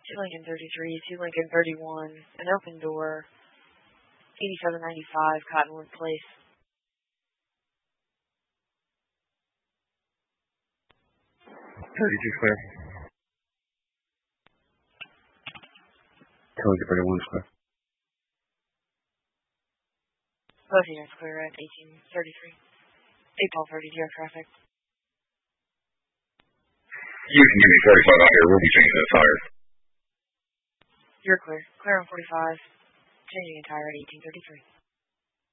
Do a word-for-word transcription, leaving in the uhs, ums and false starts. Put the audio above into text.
two Lincoln thirty-three, two Lincoln thirty-one, an open door, eighty-seven ninety-five Cottonwood Place. thirty-two clear. two Lincoln thirty-one clear. Both units clear at eighteen thirty-three. eight twelve thirty, zero traffic. You can give me forty-five out here. We'll be changing the tire. You're clear. Clear on forty-five. Changing a tire at eighteen thirty-three.